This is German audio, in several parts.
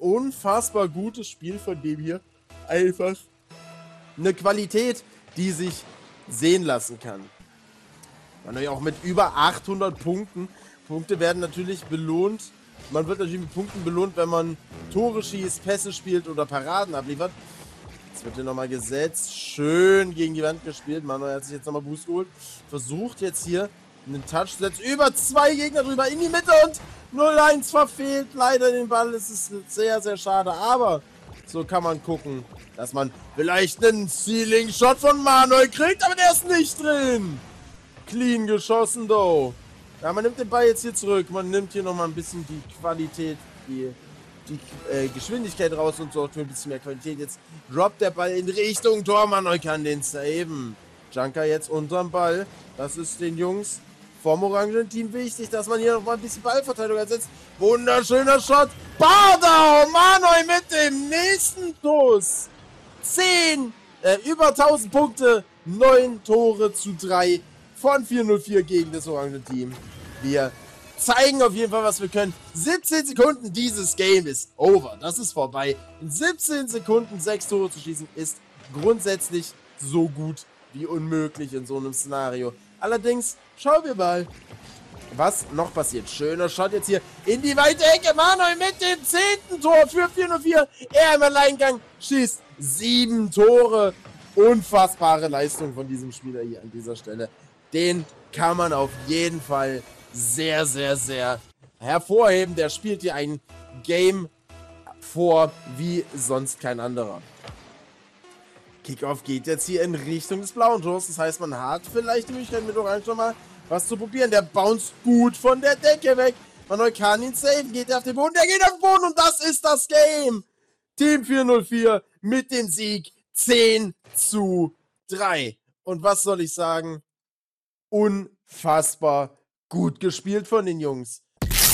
unfassbar gutes Spiel von dem hier. Einfach eine Qualität, die sich sehen lassen kann. Man hat ja auch mit über 800 Punkten. Punkte werden natürlich belohnt. Man wird natürlich mit Punkten belohnt, wenn man Tore schießt, Pässe spielt oder Paraden abliefert. Jetzt wird hier nochmal gesetzt. Schön gegen die Wand gespielt. Manuel hat sich jetzt nochmal Boost geholt. Versucht jetzt hier einen Touch zu setzen. Über 2 Gegner drüber in die Mitte und 0-1 verfehlt. Leider den Ball. Es ist sehr, sehr schade. Aber so kann man gucken, dass man vielleicht einen Ceiling-Shot von Manuel kriegt. Aber der ist nicht drin. Clean geschossen, though. Ja, man nimmt den Ball jetzt hier zurück. Man nimmt hier nochmal ein bisschen die Qualität, die Geschwindigkeit raus und sorgt für ein bisschen mehr Qualität. Jetzt droppt der Ball in Richtung Tor. Manuel kann den saven. Junker jetzt unterm Ball. Das ist den Jungs vom orangen Team wichtig, dass man hier nochmal ein bisschen Ballverteilung ersetzt. Wunderschöner Shot. Bardau! Manuel mit dem nächsten Toss. Über 1000 Punkte. 9 Tore zu 3 von 404 gegen das orange Team. Wir zeigen auf jeden Fall, was wir können. 17 Sekunden, dieses Game ist over. Das ist vorbei. In 17 Sekunden 6 Tore zu schießen, ist grundsätzlich so gut wie unmöglich in so einem Szenario. Allerdings, schauen wir mal, was noch passiert. Schöner Shot jetzt hier in die weite Ecke. Manuel mit dem 10. Tor für 404. Er im Alleingang schießt 7 Tore. Unfassbare Leistung von diesem Spieler hier an dieser Stelle. Den kann man auf jeden Fall sehr, sehr, sehr hervorheben. Der spielt hier ein Game vor wie sonst kein anderer. Kickoff geht jetzt hier in Richtung des blauen Tors. Das heißt, man hat vielleicht die Möglichkeit mit Orange schon mal was zu probieren. Der bounce gut von der Decke weg. Manuel kann ihn saven. Geht er auf den Boden? Der geht auf den Boden und das ist das Game. Team 404 mit dem Sieg 10:3. Und was soll ich sagen? Unfassbar gut gespielt von den Jungs.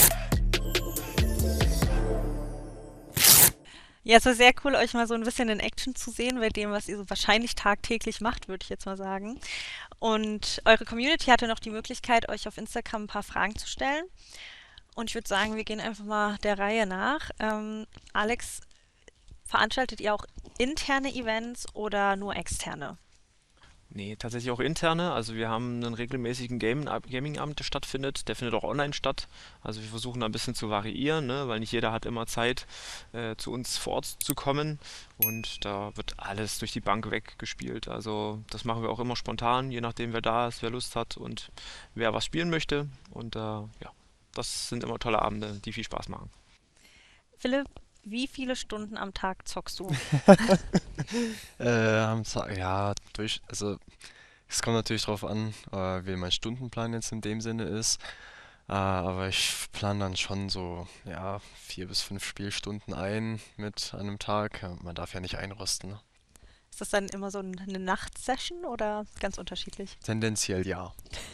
Ja, es war sehr cool, euch mal so ein bisschen in Action zu sehen bei dem, was ihr so wahrscheinlich tagtäglich macht, würde ich jetzt mal sagen. Und eure Community hatte noch die Möglichkeit, euch auf Instagram ein paar Fragen zu stellen. Und ich würde sagen, wir gehen einfach mal der Reihe nach. Alex, veranstaltet ihr auch interne Events oder nur externe? Nee, tatsächlich auch interne. Also wir haben einen regelmäßigen Gaming-Abend, der stattfindet. Der findet auch online statt. Also wir versuchen da ein bisschen zu variieren, ne? Weil nicht jeder hat immer Zeit, zu uns vor Ort zu kommen. Und da wird alles durch die Bank weggespielt. Also das machen wir auch immer spontan, je nachdem wer da ist, wer Lust hat und wer was spielen möchte. Und ja, das sind immer tolle Abende, die viel Spaß machen. Philipp, wie viele Stunden am Tag zockst du? Ja, also es kommt natürlich drauf an, wie mein Stundenplan jetzt in dem Sinne ist. Aber ich plane dann schon so, ja, 4 bis 5 Spielstunden ein mit einem Tag. Ja, man darf ja nicht einrosten, ne? Ist das dann immer so eine Nachtsession oder ganz unterschiedlich? Tendenziell ja.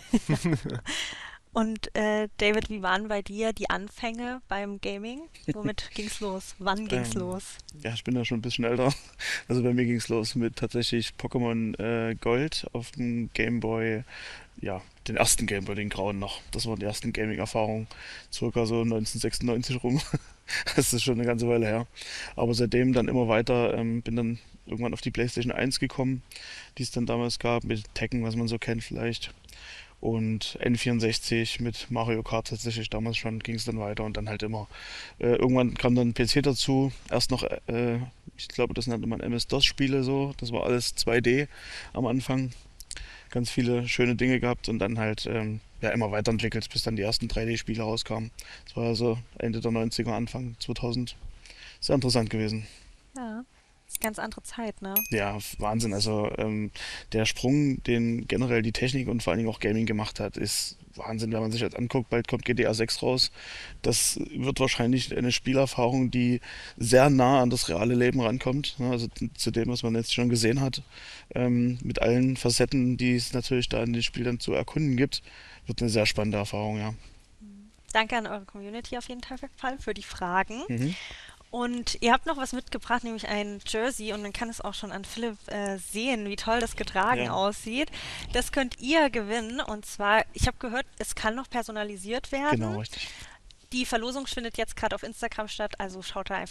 Und David, wie waren bei dir die Anfänge beim Gaming? Womit ging's los? Wann ging's los? Ja, ich bin da schon ein bisschen älter. Also bei mir ging es los mit tatsächlich Pokémon Gold auf dem Game Boy. Ja, den ersten Game Boy, den grauen noch. Das waren die ersten Gaming-Erfahrungen. Circa so 1996 rum. Das ist schon eine ganze Weile her. Aber seitdem dann immer weiter, bin dann irgendwann auf die PlayStation 1 gekommen, die es dann damals gab, mit Tekken, was man so kennt vielleicht. Und N64 mit Mario Kart tatsächlich damals schon ging es dann weiter und dann halt immer. Irgendwann kam dann PC dazu. Erst noch, ich glaube, das nannte man MS-DOS-Spiele so. Das war alles 2D am Anfang. Ganz viele schöne Dinge gehabt und dann halt ja, immer weiterentwickelt, bis dann die ersten 3D-Spiele rauskamen. Das war also Ende der 90er, Anfang 2000. Sehr interessant gewesen. Ja, ist eine ganz andere Zeit, ne? Ja, Wahnsinn. Also der Sprung, den generell die Technik und vor allen Dingen auch Gaming gemacht hat, ist Wahnsinn, wenn man sich jetzt anguckt. Bald kommt GTA 6 raus. Das wird wahrscheinlich eine Spielerfahrung, die sehr nah an das reale Leben rankommt. Ne? Also zu dem, was man jetzt schon gesehen hat. Mit allen Facetten, die es natürlich da in dem Spiel dann zu erkunden gibt, wird eine sehr spannende Erfahrung, ja. Danke an eure Community auf jeden Fall für die Fragen. Mhm. Und ihr habt noch was mitgebracht, nämlich ein Jersey. Und man kann es auch schon an Philipp sehen, wie toll das getragen Ja. aussieht. Das könnt ihr gewinnen. Und zwar, ich habe gehört, es kann noch personalisiert werden. Genau, richtig. Die Verlosung findet jetzt gerade auf Instagram statt. Also schaut da einfach